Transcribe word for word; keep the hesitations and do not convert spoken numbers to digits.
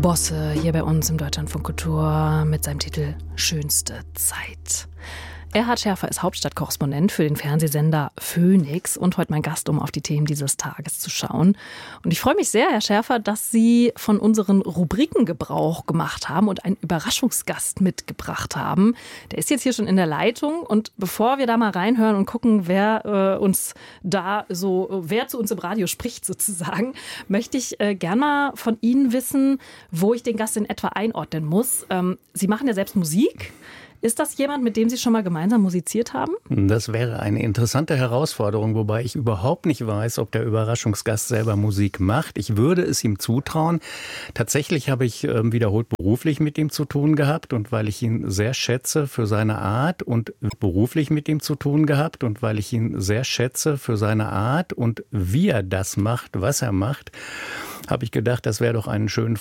Bosse hier bei uns im Deutschlandfunk Kultur mit seinem Titel Schönste Zeit. Erhard Schärfer ist Hauptstadtkorrespondent für den Fernsehsender Phoenix und heute mein Gast, um auf die Themen dieses Tages zu schauen. Und ich freue mich sehr, Herr Schärfer, dass Sie von unseren Rubriken Gebrauch gemacht haben und einen Überraschungsgast mitgebracht haben. Der ist jetzt hier schon in der Leitung und bevor wir da mal reinhören und gucken, wer äh, uns da so, wer zu uns im Radio spricht sozusagen, möchte ich äh, gern mal von Ihnen wissen, wo ich den Gast in etwa einordnen muss. Ähm, Sie machen ja selbst Musik. Ist das jemand, mit dem Sie schon mal gemeinsam musiziert haben? Das wäre eine interessante Herausforderung, wobei ich überhaupt nicht weiß, ob der Überraschungsgast selber Musik macht. Ich würde es ihm zutrauen. Tatsächlich habe ich äh, wiederholt beruflich mit ihm zu tun gehabt und weil ich ihn sehr schätze für seine Art und beruflich mit ihm zu tun gehabt und weil ich ihn sehr schätze für seine Art und wie er das macht, was er macht, habe ich gedacht, das wäre doch einen schönen